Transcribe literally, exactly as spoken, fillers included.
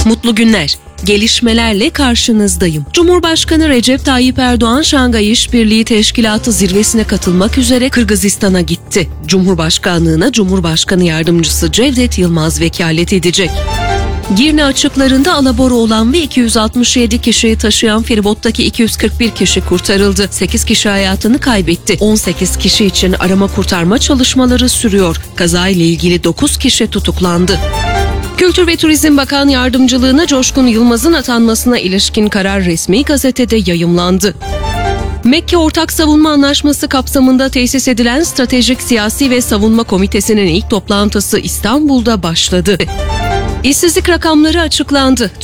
Mutlu günler. Gelişmelerle karşınızdayım. Cumhurbaşkanı Recep Tayyip Erdoğan, Şangay İşbirliği Teşkilatı zirvesine katılmak üzere Kırgızistan'a gitti. Cumhurbaşkanlığına Cumhurbaşkanı Yardımcısı Cevdet Yılmaz vekalet edecek. Girne açıklarında alabora olan ve iki yüz altmış yedi kişiyi taşıyan feribottaki iki yüz kırk bir kişi kurtarıldı. sekiz kişi hayatını kaybetti. on sekiz kişi için arama kurtarma çalışmaları sürüyor. Kazayla ilgili dokuz kişi tutuklandı. Kültür ve Turizm Bakan Yardımcılığına Coşkun Yılmaz'ın atanmasına ilişkin karar resmi gazetede yayımlandı. Mekke Ortak Savunma Anlaşması kapsamında tesis edilen Stratejik Siyasi ve Savunma Komitesi'nin ilk toplantısı İstanbul'da başladı. İşsizlik rakamları açıklandı.